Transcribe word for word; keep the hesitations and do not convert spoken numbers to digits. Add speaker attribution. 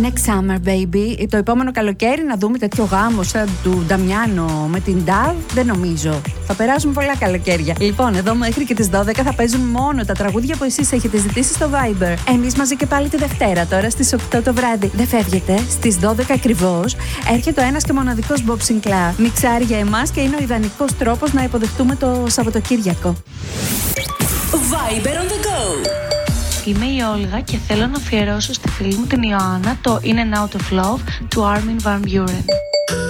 Speaker 1: Next summer, baby. Το επόμενο καλοκαίρι να δούμε τέτοιο γάμο σαν του Νταμιάνο με την Νταβ, δεν νομίζω. Θα περάσουν πολλά καλοκαίρια. Λοιπόν, εδώ μέχρι και τις δώδεκα θα παίζουν μόνο τα τραγούδια που εσείς έχετε ζητήσει στο Viber. Εμείς μαζί και πάλι τη Δευτέρα, τώρα στις οκτώ το βράδυ. Δεν φεύγετε, στις δώδεκα ακριβώς έρχεται ο ένας και μοναδικός Bob Sinclair. Μιξάρει για εμάς και είναι ο ιδανικός τρόπος να υποδεχτούμε το Σαββατοκύριακο.
Speaker 2: Viber on the go.
Speaker 3: Είμαι η Όλγα και θέλω να αφιερώσω στη φίλη μου την Ιωάννα το In and Out of Love του Armin van Buuren.